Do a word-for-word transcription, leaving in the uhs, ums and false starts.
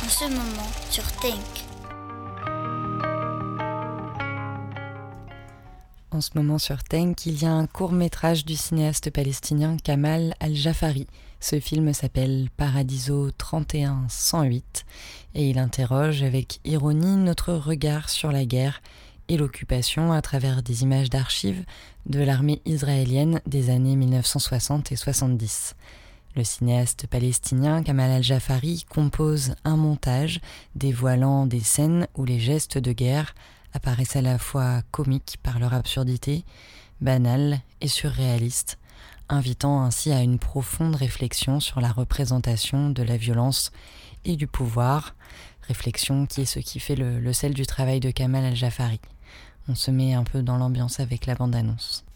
en ce moment sur Think. En ce moment sur Think, il y a un court-métrage du cinéaste palestinien Kamal Al-Jafari. Ce film s'appelle Paradiso trente et un cent huit et il interroge avec ironie notre regard sur la guerre et l'occupation à travers des images d'archives de l'armée israélienne des années mille neuf cent soixante et soixante-dix. Le cinéaste palestinien Kamal Al-Jafari compose un montage dévoilant des scènes où les gestes de guerre apparaissent à la fois comiques par leur absurdité, banales et surréalistes, invitant ainsi à une profonde réflexion sur la représentation de la violence et du pouvoir, réflexion qui est ce qui fait le, le sel du travail de Kamal Al-Jafari. On se met un peu dans l'ambiance avec la bande-annonce.